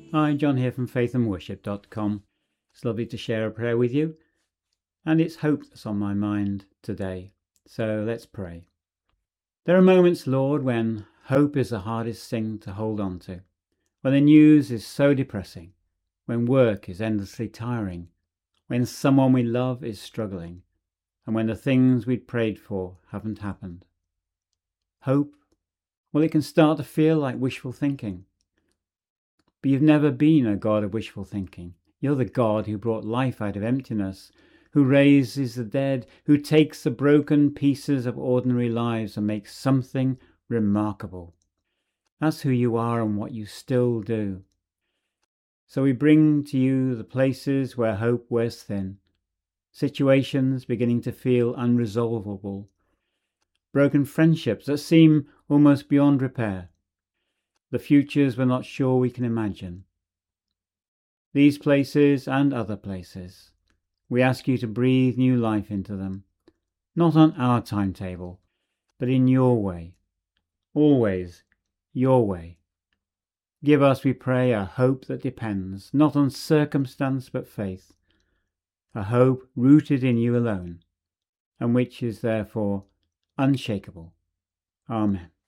Hi, John here from faithandworship.com. It's lovely to share a prayer with you, and it's hope that's on my mind today. So let's pray. There are moments, Lord, when hope is the hardest thing to hold on to, when the news is so depressing, when work is endlessly tiring, when someone we love is struggling, and when the things we'd prayed for haven't happened. Hope, well, it can start to feel like wishful thinking. But you've never been a God of wishful thinking. You're the God who brought life out of emptiness, who raises the dead, who takes the broken pieces of ordinary lives and makes something remarkable. That's who you are and what you still do. So we bring to you the places where hope wears thin, situations beginning to feel unresolvable, broken friendships that seem almost beyond repair, the futures we're not sure we can imagine. These places and other places, we ask you to breathe new life into them, not on our timetable, but in your way, always your way. Give us, we pray, a hope that depends not on circumstance but faith, a hope rooted in you alone, and which is therefore unshakable. Amen.